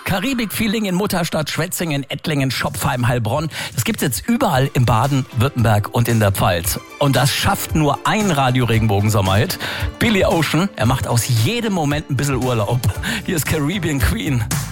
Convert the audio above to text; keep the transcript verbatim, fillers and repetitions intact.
Karibik-Feeling in Mutterstadt, Schwetzingen, Ettlingen, Schopfheim, Heilbronn. Das gibt's jetzt überall in Baden, Württemberg und in der Pfalz. Und das schafft nur ein Radio-Regenbogen-Sommerhit. Billy Ocean, er macht aus jedem Moment ein bisschen Urlaub. Hier ist Caribbean Queen.